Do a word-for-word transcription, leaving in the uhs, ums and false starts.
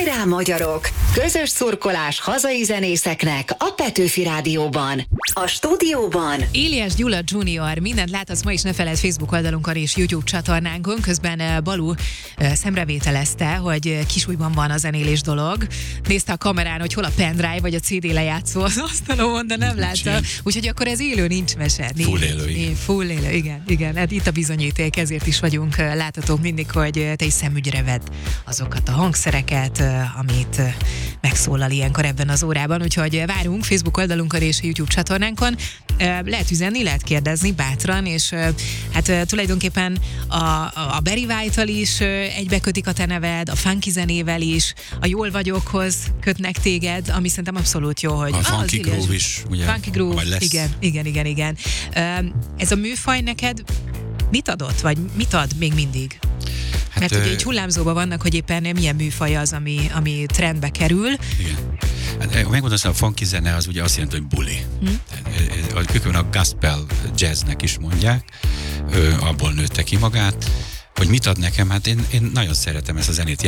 Hajrá magyarok! Közös szurkolás hazai zenészeknek a Petőfi Rádióban. A stúdióban Éliás Gyula junior Mindent láthatsz ma is, ne feledd Facebook oldalunkon és YouTube csatornánkon. Közben Balú szemrevételezte, hogy kisújban van a zenélés dolog. Nézte a kamerán, hogy hol a pendrive vagy a cé dé lejátszó az asztalon, de nem látta. Úgyhogy akkor ez élő, nincs mese. Nincs. Full élő, igen. Full élő, igen, igen. Hát itt a bizonyíték, ezért is vagyunk láthatók mindig, hogy te is szemügyre vedd azokat a hangszereket, amit megszólal ilyenkor ebben az órában. Úgyhogy várunk Facebook oldalunkon és YouTube csatornánkon. Lehet üzenni, lehet kérdezni bátran, és hát tulajdonképpen a, a Barry White-val is egybekötik a te neved, a funky zenével is, a Jól vagyokhoz kötnek téged, ami szerintem abszolút jó, hogy... A ah, funky groove is, ugye? Funky groove, Vagy lesz. igen, igen, igen, igen. Ez a műfaj neked mit adott, vagy mit ad még mindig? Hát, mert ugye így hullámzóban vannak, hogy éppen milyen műfaj az, ami, ami trendbe kerül. Igen. Hát, ha megmondom, a funky zene az ugye azt jelenti, hogy buli. Hm? A gospel jazznek is mondják, abból nőtte ki magát. Hogy mit ad nekem? Hát én, én nagyon szeretem ezt a zenét